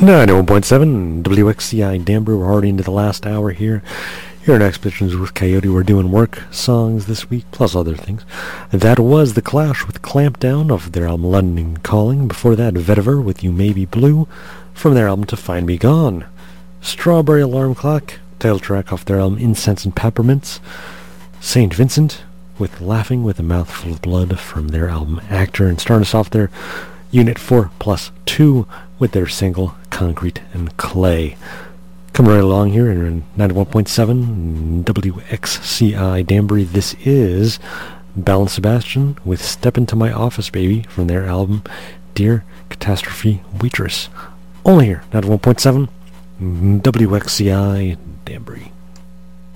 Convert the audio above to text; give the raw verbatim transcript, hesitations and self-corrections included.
ninety-one point seven W X C I Danbury. We're already into the last hour here. Here in Expeditions with Coyote, we're doing work songs this week, plus other things. That was The Clash with Clampdown off their album London Calling. Before that, Vetiver with You May Be Blue from their album To Find Me Gone. Strawberry Alarm Clock, title track off their album Incense and Peppermints. Saint Vincent with Laughing with a Mouthful of Blood from their album Actor. And starting us off there, Unit four plus two with their single Concrete and Clay. Coming right along here in ninety-one point seven W X C I Danbury, this is Belle and Sebastian with Step Into My Office Baby from their album Dear Catastrophe Waitress. Only here, ninety-one point seven W X C I Danbury.